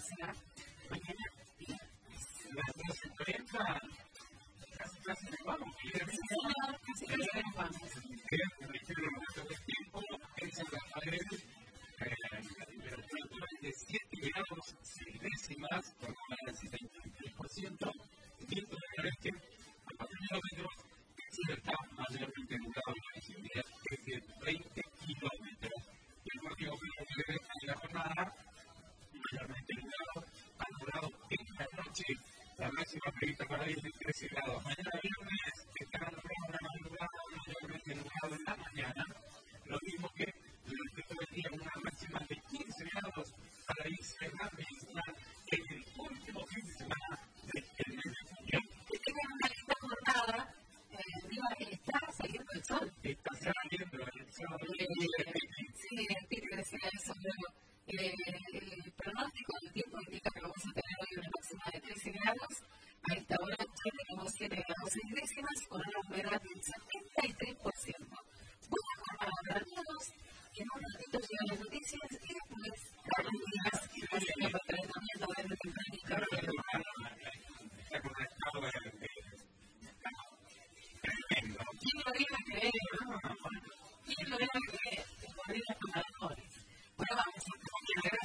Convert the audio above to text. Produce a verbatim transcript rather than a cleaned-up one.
será mañana viernes. Las doce treinta, casi casi nos vamos. Casi casi nos vamos. El tiempo en San Rafael, la temperatura es de siete grados seis décimas, con humedad del veintitrés por ciento, viento del noreste a cuatro kilómetros, el cielo está mayormente nublado y la visibilidad es de veinte kilómetros. El próximo fin de la jornada, mayormente nublado, anulado en la noche, la máxima prevista para hoy es de trece grados. Mañana viernes estará nublado, mayormente nublado en la mañana, lo mismo que durante todo el día, una máxima de quince grados para ir cerrando y estar en el último fin de semana del mes de junio. Que tengan una linda jornada, eh, digo, está saliendo el sol. Está saliendo el sol. Sí, el Peter decía eso, luego. Eh, el pronóstico del tiempo indica que vamos a tener hoy una máxima de trece grados. A esta hora ya tenemos siete grados seis décimas con una humedad del setenta y tres por ciento. Buena jornada para todos. En un ratito llegan las noticias y